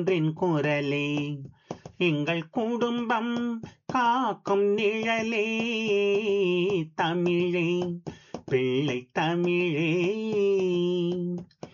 ஒன்றின் குரலே எங்கள் குடும்பம் காக்கும் நிழலே தமிழே பிள்ளை தமிழே.